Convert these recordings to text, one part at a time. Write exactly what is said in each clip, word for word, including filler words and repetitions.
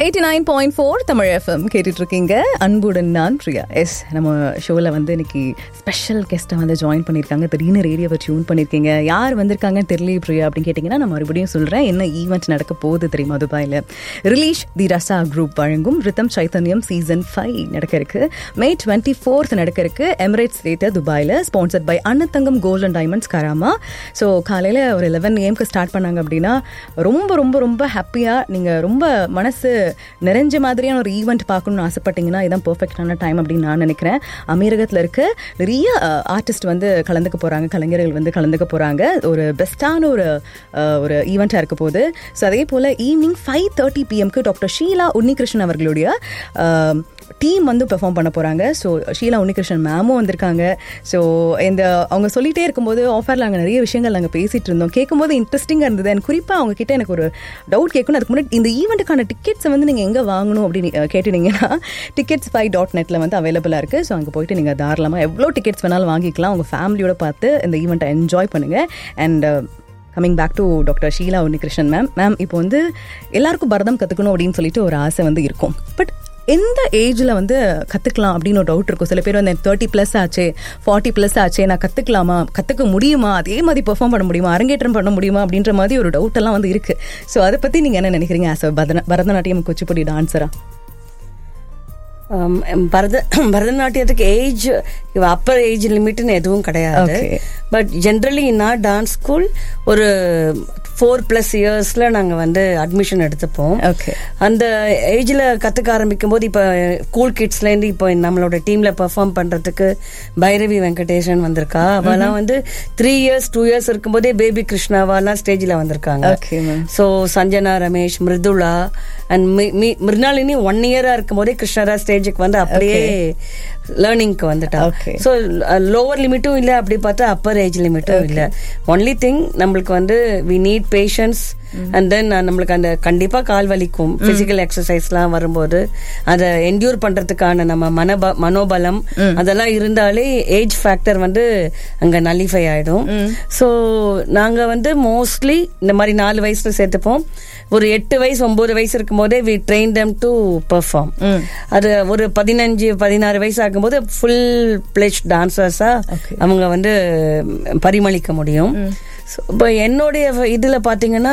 Eighty nine point four Tamil FM கேட்டுட்டு இருக்கீங்க. அன்புடன் நான் பிரியா. எஸ், நம்ம ஷோவில் வந்து இன்னைக்கு ஸ்பெஷல் கெஸ்ட்டை வந்து ஜாயின் பண்ணியிருக்காங்க. திடீர்னு ரேடியோவை டியூன் பண்ணியிருக்கீங்க. யார் வந்திருக்காங்கன்னு தெரியல பிரியா அப்படின்னு கேட்டிங்கன்னா, நான் மறுபடியும் சொல்கிறேன். என்ன ஈவெண்ட் நடக்க போகுது தெரியுமா? துபாயில் ரிலீஷ் தி ரசா குரூப் வழங்கும் ரிதம் சைத்தன்யம் சீசன் ஃபைவ் நடக்க இருக்கு. மே டுவெண்ட்டி ஃபோர்த் நடக்க இருக்கு. எமிரேட்ஸ் தேட்டர் துபாயில். Sponsored by Annathangam gold and diamonds Karama. So காலையில் ஒரு லெவன் ஏஎம்க்கு ஸ்டார்ட் பண்ணாங்க அப்படின்னா ரொம்ப ரொம்ப ரொம்ப ஹாப்பியாக, நீங்கள் ரொம்ப மனசு நிறைஞ்ச மாதிரியான ஒரு ஈவெண்ட் பார்க்கணும்னு ஆசைப்பட்டீங்கன்னா இதான் பெர்ஃபெக்டான டைம் அப்படின்னு நான் நினைக்கிறேன். அமீரகத்தில் இருக்க நிறைய ஆர்டிஸ்ட் வந்து கலந்துக்க போகிறாங்க, கலைஞர்கள் வந்து கலந்துக்க போகிறாங்க. ஒரு பெஸ்ட்டான ஒரு ஒரு ஈவெண்ட்டாக இருக்க போகுது. ஸோ அதே போல் evening five thirty பிஎம்க்கு doctor Sheila Unnikrishnan அவர்களுடைய டீம் வந்து பெர்ஃபார்ம் பண்ண போகிறாங்க. ஸோ ஷீலா உன்னிகிருஷ்ணன் மேமும் வந்திருக்காங்க. ஸோ இந்த அவங்க சொல்லிகிட்டே இருக்கும்போது ஆஃபரில் நாங்கள் நிறைய விஷயங்கள் நாங்கள் பேசிகிட்டு இருந்தோம். கேட்கும்போது இன்ட்ரெஸ்டிங்காக இருந்தது. எனக்கு குறிப்பாக அவங்க கிட்ட எனக்கு ஒரு டவுட் கேட்கணும். அதுக்கு முன்னாடி இந்த ஈவெண்ட்டுக்கான டிக்கெட்ஸை வந்து நீங்கள் எங்கே வாங்கணும் அப்படின்னு கேட்டுனீங்கன்னா, டிக்கெட்ஸ் ஃபை டாட் நெட்டில் வந்து அவைலபிளாக இருக்குது. ஸோ அங்கே போய்ட்டு நீங்கள் தாராளமாக எவ்வளோ டிக்கெட்ஸ் வேணாலும் வாங்கிக்கலாம். உங்கள் ஃபேமிலியோட பார்த்து இந்த ஈவெண்ட்டை என்ஜாய் பண்ணுங்கள். And coming back to doctor Sheila Unnikrishnan ma'am. Ma'am, இப்போ வந்து எல்லாருக்கும் பரதம் கற்றுக்கணும் அப்படின்னு சொல்லிட்டு ஒரு ஆசை வந்து இருக்கும். பட் எந்த ஏஜில் வந்து கற்றுக்கலாம் அப்படின்னு ஒரு டவுட் இருக்கும். சில பேர் வந்து தேர்ட்டி ப்ளஸ் ஆச்சு, ஃபார்ட்டி ப்ளஸ் ஆச்சு, நான் கற்றுக்கலாமா, கற்றுக்க முடியுமா, அதே மாதிரி பெர்ஃபார்ம் பண்ண முடியுமா, அரங்கேற்றம் பண்ண முடியுமா அப்படின்ற மாதிரி ஒரு டவுட் எல்லாம் வந்து இருக்குது. ஸோ அதை பற்றி நீங்கள் என்ன நினைக்கிறீங்க as a Bharata Bharatanatyam Kuchipudi டான்ஸரா? Bharata பரதநாட்டியத்துக்கு age upper age லிமிட்னு எதுவும் கிடையாது. But generally in R dance school ஒரு ஃபோர் பிளஸ் இயர்ஸ்ல நாங்க வந்து அட்மிஷன் எடுத்துப்போம். அந்த ஏஜ்ல கத்துக்க ஆரம்பிக்கும் போது இப்ப கூல் கிட்ஸ்ல இருந்து இப்போ நம்மளோட டீம்ல பெர்ஃபார்ம் பண்றதுக்கு பைரவி வெங்கடேஷன் வந்திருக்கா. அவெல்லாம் வந்து த்ரீ இயர்ஸ் டூ இயர்ஸ் இருக்கும் போதே பேபி கிருஷ்ணாவெல்லாம் ஸ்டேஜ்ல வந்திருக்காங்க. So Sanjana Ramesh, Mridula and Mrinalini one இயரா இருக்கும் போதே கிருஷ்ணரா ஸ்டேஜுக்கு வந்து அப்படியே லேர்னிங்க்கு வந்துட்டா. ஸோ லோவர் லிமிட்டும் இல்லை, அப்படி பார்த்தா அப்பர் ஏஜ் லிமிட்டும் இல்லை. ஒன்லி திங் நம்மளுக்கு வந்து we need patience and then நம்மளுக்கு அந்த கண்டிப்பா கால் வலிக்கும். பிசிக்கல் எக்ஸசைஸ்லாம் வரும்போது அதை என்டியூர் பண்றதுக்கான நம்ம மனப மனோபலம் அதெல்லாம் இருந்தாலே ஏஜ் ஃபேக்டர் வந்து அங்க நல்லிஃபை ஆயிடும். ஸோ நாங்க வந்து மோஸ்ட்லி இந்த மாதிரி நாலு வயசுல சேர்த்துப்போம். ஒரு எட்டு வயசு ஒன்பது வயசு இருக்கும் போதே we train them to perform. அது ஒரு பதினஞ்சு பதினாறு வயசு ஆகும்போது ஃபுல் பிளெஜ் டான்சர்ஸா அவங்க வந்து பரிமளிக்க முடியும். இப்போ என்னுடைய இதுல பாத்தீங்கன்னா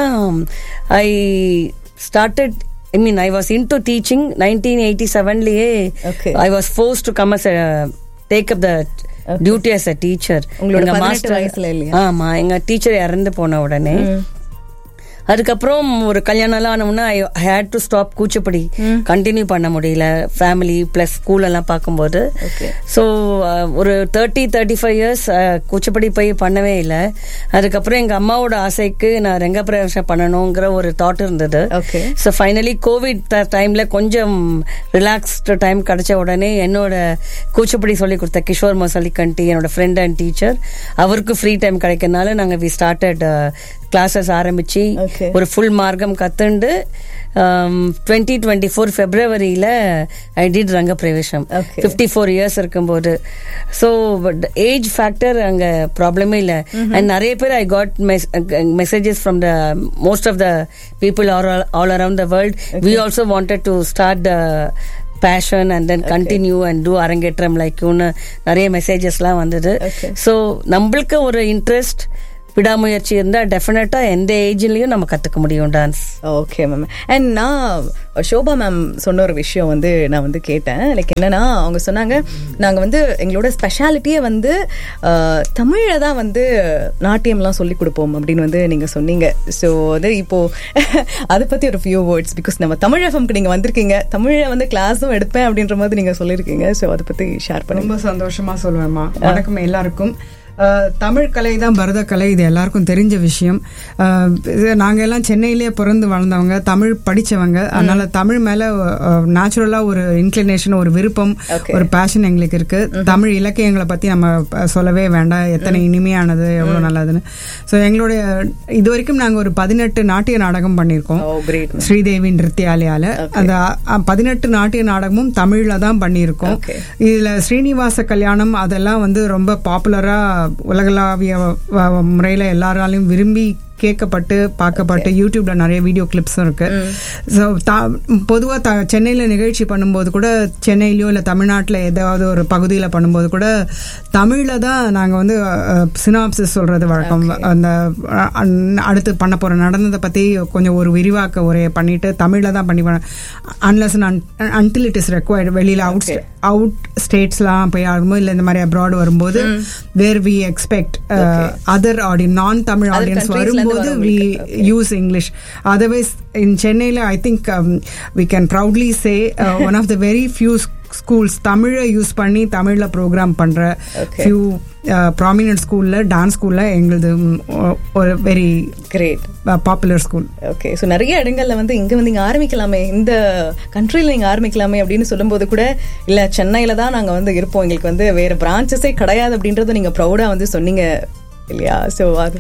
I started I mean I was into teaching nineteen eighty-seven லயே I was forced to come as a take up the duty as a teacher. எங்க மாஸ்டர் ஆமா எங்க டீச்சர் இறந்து போன உடனே அதுக்கப்புறம் ஒரு கல்யாணம் ஆனோம்னா ஐ ஹேட் டு ஸ்டாப் கூச்சப்படி கண்டினியூ பண்ண முடியல, ஃபேமிலி பிளஸ் ஸ்கூல் எல்லாம் பார்க்கும்போது. ஸோ ஒரு தேர்ட்டி தேர்ட்டி ஃபைவ் இயர்ஸ் கூச்சப்படி போய் பண்ணவே இல்லை. அதுக்கப்புறம் எங்க அம்மாவோட ஆசைக்கு நான் ரங்கப்பிரவேசம் பண்ணணுங்கிற ஒரு தாட் இருந்தது. ஸோ ஃபைனலி கோவிட் டைம்ல கொஞ்சம் ரிலாக்ஸ்டு டைம் கிடைச்ச உடனே என்னோட கூச்சப்படி சொல்லி கொடுத்த கிஷோர் மொசலிகண்டி என்னோட ஃப்ரெண்ட் அண்ட் டீச்சர், அவருக்கு ஃப்ரீ டைம் கிடைக்கிறதுனால நாங்கள் வி ஸ்டார்டட் கிளாஸஸ் ஆரம்பிச்சு ஒரு ஃபுல் மார்க்கம் கத்துண்டு twenty twenty four பிப்ரவரியில I did Ranga பிரவேசம் ஃபிஃப்டி ஃபோர் இயர்ஸ் இருக்கும்போது. ஸோ ஏஜ் ஃபேக்டர் அங்க ப்ராப்ளமே இல்லை. அண்ட் நிறைய பேர் I got messages from the most of the people all around the world. We also wanted to start the passion and then continue and do அரங்கேற்றம் like யூன்னு நிறைய மெசேஜஸ்லாம் வந்தது. ஸோ நம்மளுக்கு ஒரு இன்ட்ரெஸ்ட் விடாமுயற்சி இருந்தா டெஃபினட்டா எந்த ஏஜ்லயும் நம்ம கத்துக்க முடியும் டான்ஸ். Okay ma'am. அண்ட் நான் ஷோபா மேம் சொன்ன ஒரு விஷயம் வந்து நான் வந்து கேட்டேன். லைக் என்னன்னா, அவங்க சொன்னாங்க நாங்க வந்து எங்களோட ஸ்பெஷாலிட்டியே வந்து தமிழ்ல தான் வந்து நாட்டியம்லாம் சொல்லி கொடுப்போம் அப்படின்னு வந்து நீங்க சொன்னீங்க. ஸோ அது இப்போ அதை பத்தி ஒரு ஃபியூ வேர்ட்ஸ், பிகாஸ் நம்ம தமிழ் எஃப்எம்க்கு நீங்க வந்திருக்கீங்க, தமிழ்ல வந்து கிளாஸும் எடுப்பேன் அப்படின்ற மாதிரி நீங்க சொல்லியிருக்கீங்க. ஸோ அதை பத்தி ஷேர் பண்ணி. ரொம்ப சந்தோஷமா சொல்லுவேம்மா. வணக்கம் எல்லாருக்கும். தமிழ் கலை தான் பரத கலை, இது எல்லாருக்கும் தெரிஞ்ச விஷயம். நாங்கள் எல்லாம் சென்னையிலேயே பிறந்து வளர்ந்தவங்க, தமிழ் படித்தவங்க. அதனால தமிழ் மேலே நேச்சுரலாக ஒரு இன்க்ளினேஷன், ஒரு விருப்பம், ஒரு பேஷன் எங்களுக்கு இருக்கு. தமிழ் இலக்கியங்களை பற்றி நம்ம சொல்லவே வேண்டாம், எத்தனை இனிமையானது, எவ்வளோ நல்லதுன்னு. ஸோ எங்களுடைய இது வரைக்கும் நாங்கள் ஒரு பதினெட்டு நாட்டிய நாடகம் பண்ணியிருக்கோம் ஸ்ரீதேவி நிருத்தியாலயால. அந்த பதினெட்டு நாட்டிய நாடகமும் தமிழில் தான் பண்ணியிருக்கோம். இதில் ஸ்ரீனிவாச கல்யாணம் அதெல்லாம் வந்து ரொம்ப பாப்புலராக உலகளாவிய முறையில் எல்லாராலையும் விரும்பி கேட்கப்பட்டு பார்க்கப்பட்டு யூடியூப்ல நிறைய வீடியோ கிளிப்ஸும் இருக்கு. ஸோ பொதுவா த சென்னையில நிகழ்ச்சி பண்ணும்போது கூட சென்னையிலயோ இல்ல தமிழ்நாட்டுல ஏதாவது ஒரு பகுதியில பண்ணும்போது கூட தமிழ்ல தான் நாங்க வந்து சினாப்சிஸ் சொல்றது வழக்கம். அந்த அடுத்து பண்ண போற நடந்ததை பத்தி கொஞ்சம் ஒரு விரிவாக்க உரையை பண்ணிட்டு தமிழ்ல தான் பண்ணி unless until it is required. வெளியில அவுட் அவுட் ஸ்டேட்ஸ்லாம் போய் ஆகும்போது இல்ல இந்த மாதிரி அப்ராட் வரும்போது where we expect other audience நான் தமிழ் ஆடியன்ஸ் வரும்போது வி யூஸ் இங்கிலீஷ். அதர்வைஸ் இன் சென்னையில I think we can proudly say one of the very few schools தமிழை யூஸ் பண்ணி தமிழ்ல ப்ரோக்ராம் பண்ற ஃபியூ ப்ராமினன்ட் ஸ்கூல்ல டான்ஸ் ஸ்கூல்ல எங்களது ஒரு very great popular school. Okay, so நிறைய இடங்கள்ல வந்து இங்க வந்து இங்க ஆரம்பிக்கலாமே, இந்த கண்ட்ரில நீங்க ஆரம்பிக்கலாமே அப்படின்னு சொல்லும்போது கூட இல்ல சென்னையில தான் நாங்க வந்து இருப்போம், எங்களுக்கு வந்து வேற பிரான்ச்சஸே கிடையாது அப்படின்றத நீங்க ப்ரௌடா வந்து சொன்னீங்க இல்லையா? ஸோ அது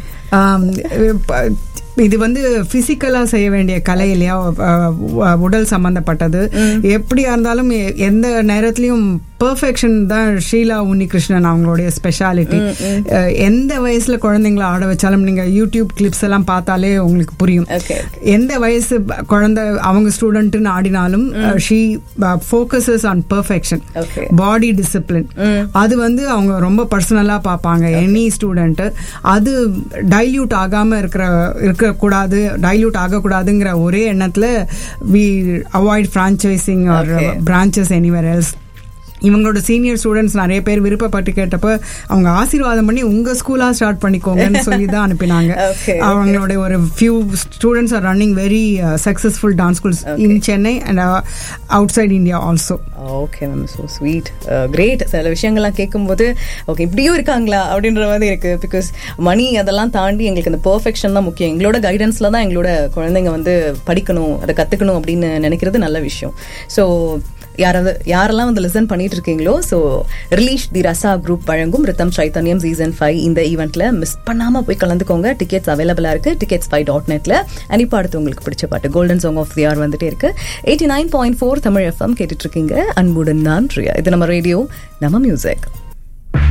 இது வந்து பிசிக்கலா செய்ய வேண்டிய கலை இல்லையா, உடல் சம்பந்தப்பட்டது. எப்படியா இருந்தாலும் எந்த நேரத்திலயும் பெர்ஃபெக்ஷன் தான் ஷீலா உன்னிகிருஷ்ணன் அவங்களுடைய ஸ்பெஷாலிட்டி. எந்த வயசுல குழந்தைங்களை ஆட வச்சாலும் நீங்க யூடியூப் கிளிப்ஸ் எல்லாம் பார்த்தாலே உங்களுக்கு புரியும். எந்த வயசு குழந்தை அவங்க ஸ்டூடெண்ட்னு ஆடினாலும் she focuses on perfection, body discipline. அது வந்து அவங்க ரொம்ப பர்சனலா பார்ப்பாங்க எனி ஸ்டூடெண்ட். அது டைல்யூட் ஆகாம இருக்கிற இருக்கக்கூடாது, டைல்யூட் ஆகக்கூடாதுங்கிற ஒரே எண்ணத்துல we avoid பிரான்ச்சைசிங் R branches anywhere else. இவங்களோட சீனியர் ஸ்டூடெண்ட்ஸ் நிறைய பேர் விருப்பப்பட்டு கேட்டப்ப அவங்க ஆசீர்வாதம் பண்ணி உங்க ஸ்கூலா ஸ்டார்ட் பண்ணிக்கோங்கன்னு சொல்லி தான் அனுப்பினாங்க. அவங்களோட ஒரு few students are running very successful dance schools in Chennai and out side India also. Okay ma'am, so sweet, great. சில விஷயங்கள்லாம் கேட்கும்போது ஓகே இப்படியும் இருக்காங்களா அப்படின்ற மாதிரி இருக்கு. பிகாஸ் மணி அதெல்லாம் தாண்டி எங்களுக்கு அந்த பெர்ஃபெக்ஷன் தான் முக்கியம். எங்களோட கைடன்ஸ்ல தான் எங்களோட குழந்தைங்க வந்து படிக்கணும், அதை கத்துக்கணும் அப்படின்னு நினைக்கிறது நல்ல விஷயம். ஸோ யாராவது யாரெல்லாம் வந்து லிசன் பண்ணிட்டு இருக்கீங்களோ, ஸோ ரிலீஷ் தி ரசா குரூப் வழங்கும் ரித்தம் சைத்தன்யம் சீசன் ஃபைவ் இந்த ஈவெண்ட்ல மிஸ் பண்ணாம போய் கலந்துக்கோங்க. டிக்கெட்ஸ் அவைலபிளா இருக்கு டிக்கெட்ஸ் ஃபைவ் டாட் நெட்ல. அண்ட் இப்போ அடுத்து உங்களுக்கு பிடிச்ச பாட்டு golden song of they are வந்துட்டே இருக்கு. Eighty nine point four Tamil FM கேட்டுட்டு இருக்கீங்க. அன்புடன் நான் பிரியா. இது நம்ம ரேடியோ, நம்ம மியூசிக்.